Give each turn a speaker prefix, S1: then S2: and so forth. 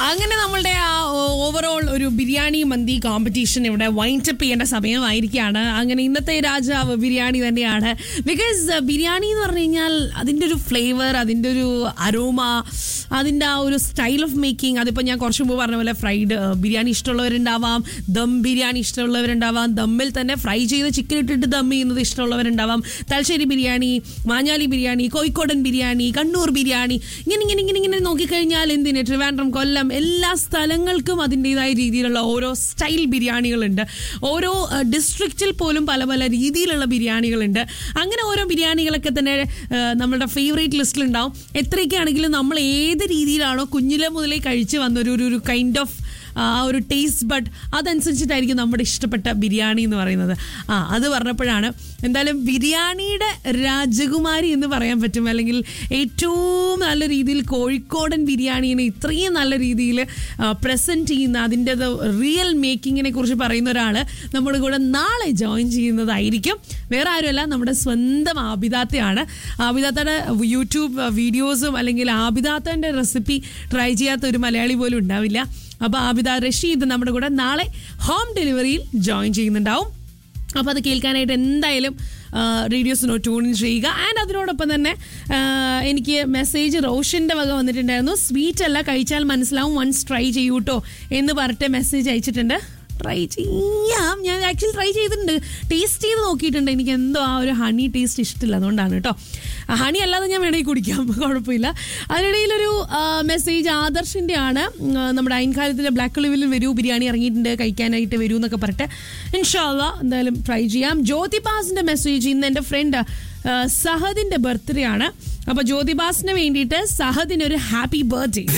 S1: അങ്ങനെ നമ്മളുടെ ആ ഓവറോൾ ഒരു ബിരിയാണി മന്തി കോമ്പറ്റീഷൻ ഇവിടെ വൈൻഡപ്പ് ചെയ്യേണ്ട സമയമായിരിക്കുകയാണ്. അങ്ങനെ ഇന്നത്തെ രാജാവ് ബിരിയാണി തന്നെയാണ്. ബിക്കോസ് ബിരിയാണി എന്ന് പറഞ്ഞു കഴിഞ്ഞാൽ അതിൻ്റെ ഒരു ഫ്ലേവർ, അതിൻ്റെ ഒരു അരോമ, അതിൻ്റെ ആ ഒരു സ്റ്റൈൽ ഓഫ് മേക്കിംഗ്. അതിപ്പോൾ ഞാൻ കുറച്ച് മുമ്പ് പറഞ്ഞ പോലെ ഫ്രൈഡ് ബിരിയാണി ഇഷ്ടമുള്ളവരുണ്ടാവാം, ദം ബിരിയാണി ഇഷ്ടമുള്ളവരുണ്ടാവാം, ദമ്മിൽ തന്നെ ഫ്രൈ ചെയ്ത് ചിക്കൻ ഇട്ടിട്ട് ദം ചെയ്യുന്നത് ഇഷ്ടമുള്ളവരുണ്ടാവാം, തലശ്ശേരി ബിരിയാണി, മാഞ്ഞാലി ബിരിയാണി, കോഴിക്കോടൻ ബിരിയാണി, കണ്ണൂർ ബിരിയാണി, ഇങ്ങനെ നോക്കിക്കഴിഞ്ഞാൽ എന്തിന് ട്രിവാൻഡ്രം, കൊല്ലം എല്ലാ സ്ഥലങ്ങൾക്കും അതിൻ്റെതായ രീതിയിലുള്ള ഓരോ സ്റ്റൈൽ ബിരിയാണികളുണ്ട്. ഓരോ ഡിസ്ട്രിക്റ്റിൽ പോലും പല പല രീതിയിലുള്ള ബിരിയാണികളുണ്ട്. അങ്ങനെ ഓരോ ബിരിയാണികളൊക്കെ തന്നെ നമ്മളുടെ ഫേവറേറ്റ് ലിസ്റ്റിലുണ്ടാവും. എത്രയൊക്കെയാണെങ്കിലും നമ്മൾ ഏത് രീതിയിലാണോ കുഞ്ഞിലെ മുതലേ കഴിച്ച് വന്നൊരു കൈൻഡ് ഓഫ് ആ ഒരു ടേസ്റ്റ് ബഡ് അതനുസരിച്ചിട്ടായിരിക്കും നമ്മുടെ ഇഷ്ടപ്പെട്ട ബിരിയാണി എന്ന് പറയുന്നത്. അത് പറഞ്ഞപ്പോഴാണ് എന്തായാലും ബിരിയാണിയുടെ രാജകുമാരി എന്ന് പറയാൻ പറ്റും. അല്ലെങ്കിൽ ഏറ്റവും നല്ല രീതിയിൽ കോഴിക്കോടൻ ബിരിയാണീനെ ഇത്രയും നല്ല രീതിയിൽ പ്രസൻറ്റ് ചെയ്യുന്ന അതിൻ്റെ റിയൽ മേക്കിങ്ങിനെ കുറിച്ച് പറയുന്ന ഒരാൾ നമ്മുടെ കൂടെ നാളെ ജോയിൻ ചെയ്യുന്നതായിരിക്കും. വേറെ ആരുമല്ല, നമ്മുടെ സ്വന്തം ആബിദാത്തയാണ്. ആബിദാത്തയുടെ യൂട്യൂബ് വീഡിയോസും അല്ലെങ്കിൽ ആബിദാത്തൻ്റെ റെസിപ്പി ട്രൈ ചെയ്യാത്ത ഒരു മലയാളി പോലും ഉണ്ടാവില്ല. അപ്പോൾ ആബിദ റഷീദ് നമ്മുടെ കൂടെ നാളെ ഹോം ഡെലിവറിയിൽ ജോയിൻ ചെയ്യുന്നുണ്ടാവും. അപ്പോൾ അത് കേൾക്കാനായിട്ട് എന്തായാലും റേഡിയോസിനോ ട്യൂൺ ചെയ്യുക. ആൻഡ് അതിനോടൊപ്പം തന്നെ എനിക്ക് മെസ്സേജ് റോഷൻ്റെ വക വന്നിട്ടുണ്ടായിരുന്നു. സ്വീറ്റ് അല്ല, കഴിച്ചാൽ മനസ്സിലാവും, വൺസ് ട്രൈ ചെയ്യൂട്ടോ എന്ന് പറഞ്ഞിട്ട് മെസ്സേജ് അയച്ചിട്ടുണ്ട്. ട്രൈ ചെയ്യാം, ഞാൻ ആക്ച്വലി ട്രൈ ചെയ്തിട്ടുണ്ട്, ടേസ്റ്റ് ചെയ്ത് നോക്കിയിട്ടുണ്ട്. എനിക്ക് എന്തോ ആ ഒരു ഹണി ടേസ്റ്റ് ഇഷ്ടമില്ല, അതുകൊണ്ടാണ് കേട്ടോ. ഹണി അല്ലാതെ ഞാൻ വേണമെങ്കിൽ കുടിക്കാം, കുഴപ്പമില്ല. അതിനിടയിലൊരു മെസ്സേജ് ആദർശിൻ്റെ ആണ്. നമ്മുടെ അയൻകാലത്തിലെ ബ്ലാക്ക് ഒലിവിൽ വരൂ, ബിരിയാണി ഇറങ്ങിയിട്ടുണ്ട്, കഴിക്കാനായിട്ട് വരൂ എന്നൊക്കെ പറഞ്ഞിട്ട് ഇൻഷാ അല്ലാ എന്തായാലും ട്രൈ ചെയ്യാം. ജ്യോതിബാസിൻ്റെ മെസ്സേജ്, ഇന്ന് എൻ്റെ ഫ്രണ്ട് സഹദിൻ്റെ ബർത്ത്ഡേ ആണ്. അപ്പോൾ ജ്യോതിബാസിന് വേണ്ടിയിട്ട് സഹദിനൊരു ഹാപ്പി ബർത്ത്ഡേ.